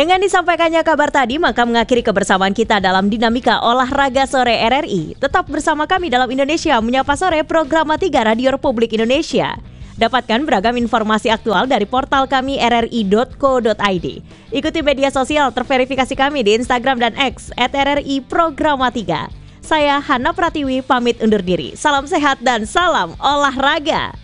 Dengan disampaikannya kabar tadi, maka mengakhiri kebersamaan kita dalam Dinamika Olahraga Sore RRI. Tetap bersama kami dalam Indonesia Menyapa Sore, program 3 Radio Republik Indonesia. Dapatkan beragam informasi aktual dari portal kami rri.co.id. Ikuti media sosial terverifikasi kami di Instagram dan X @RRI Programa 3. Saya Hana Pratiwi pamit undur diri. Salam sehat dan salam olahraga.